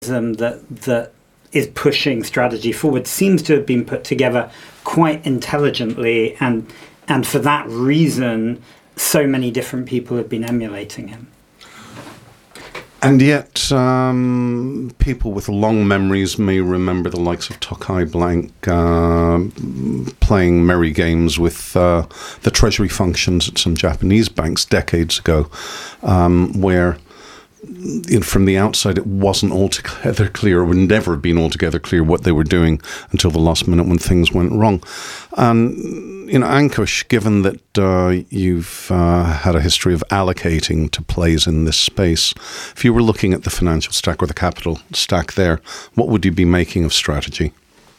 that is pushing strategy forward seems to have been put together quite intelligently, and for that reason, so many different people have been emulating him. And yet, people with long memories may remember the likes of Tokai Blank playing merry games with the treasury functions at some Japanese banks decades ago, where from the outside it wasn't altogether clear, or would never have been altogether clear what they were doing until the last minute when things went wrong. Ankush, given that you've had a history of allocating to plays in this space, if you were looking at the financial stack or the capital stack there, what would you be making of strategy?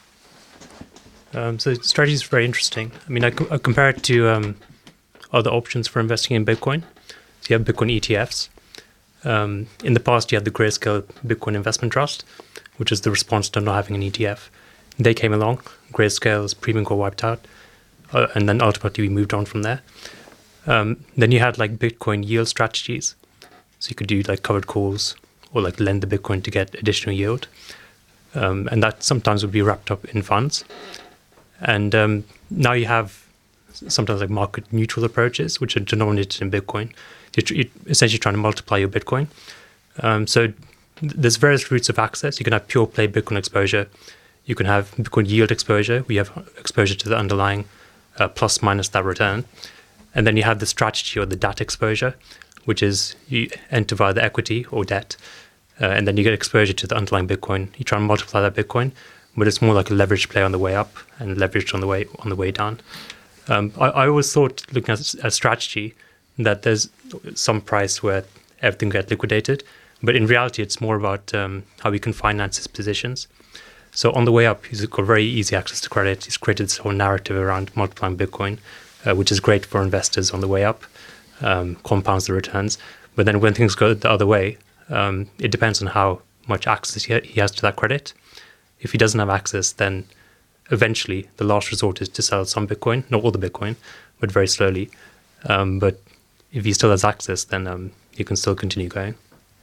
So strategy is very interesting. I mean, I compare it to other options for investing in Bitcoin. So you have Bitcoin ETFs. In the past, you had the Grayscale Bitcoin Investment Trust, which is the response to not having an ETF. They came along, Grayscale's premium core wiped out, and then ultimately we moved on from there. Then you had like Bitcoin yield strategies. So you could do like covered calls or like lend the Bitcoin to get additional yield. And that sometimes would be wrapped up in funds. And now you have sometimes like market neutral approaches, which are denominated in Bitcoin. You're essentially trying to multiply your Bitcoin. So there's various routes of access. You can have pure play Bitcoin exposure. You can have Bitcoin yield exposure. We have exposure to the underlying plus minus that return. And then you have the strategy or the DAT exposure, which is you enter via the equity or debt. And then you get exposure to the underlying Bitcoin. You try and multiply that Bitcoin, but it's more like a leveraged play on the way up and leveraged on the way down. I always thought, looking at strategy, that there's some price where everything gets liquidated, but in reality, it's more about how we can finance his positions. So on the way up, he's got very easy access to credit. He's created this whole narrative around multiplying Bitcoin, which is great for investors on the way up, compounds the returns. But then when things go the other way, it depends on how much access he has to that credit. If he doesn't have access, then eventually the last resort is to sell some Bitcoin, not all the Bitcoin, but very slowly. But if he still has access, then you can still continue going.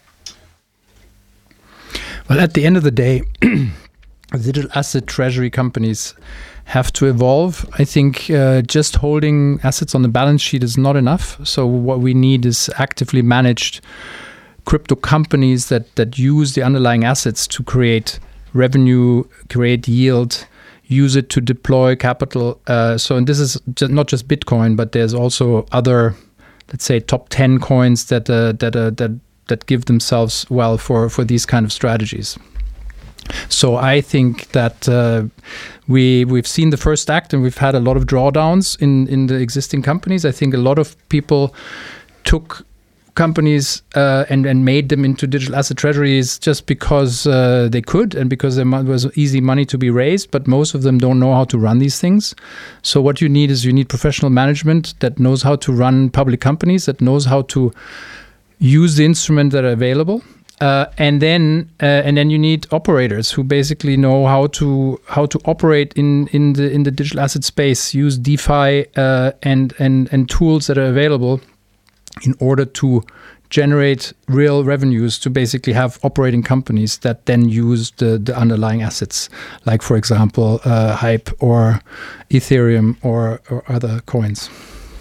Well, at the end of the day, digital asset treasury companies have to evolve. I think just holding assets on the balance sheet is not enough. So what we need is actively managed crypto companies that use the underlying assets to create revenue, create yield, use it to deploy capital. And this is not just Bitcoin, but there's also other, let's say, top 10 coins that give themselves well for these kind of strategies. So I think that we've seen the first act, and we've had a lot of drawdowns in the existing companies. I think a lot of people took companies and made them into digital asset treasuries just because they could and because there was easy money to be raised, but most of them don't know how to run these things. So what you need is professional management that knows how to run public companies, that knows how to use the instruments that are available. And then you need operators who basically know how to operate in the digital asset space, use DeFi and tools that are available in order to generate real revenues, to basically have operating companies that then use the underlying assets, like, for example, Hype or Ethereum or other coins.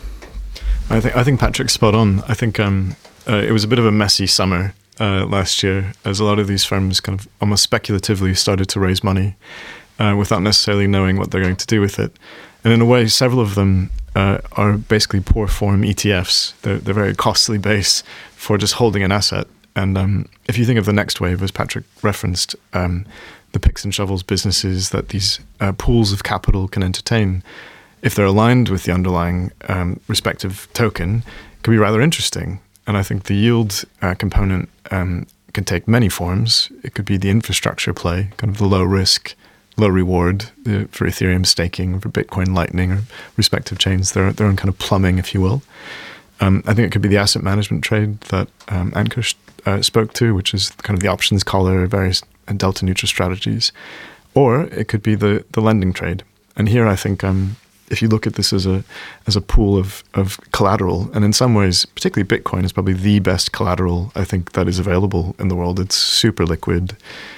I think Patrick's spot on. I think it was a bit of a messy summer last year, as a lot of these firms kind of almost speculatively started to raise money without necessarily knowing what they're going to do with it. And in a way, several of them are basically poor form ETFs. They're very costly base for just holding an asset. And if you think of the next wave, as Patrick referenced, the picks and shovels businesses that these pools of capital can entertain, if they're aligned with the underlying respective token, it can be rather interesting. And I think the yield component can take many forms. It could be the infrastructure play, kind of the low risk, low reward for Ethereum staking, for Bitcoin Lightning, or respective chains, their own kind of plumbing, if you will. I think it could be the asset management trade that Ankush spoke to, which is kind of the options collar, various delta neutral strategies. Or it could be the lending trade. And here I think if you look at this as a pool of collateral, and in some ways, particularly Bitcoin is probably the best collateral I think that is available in the world. It's super liquid.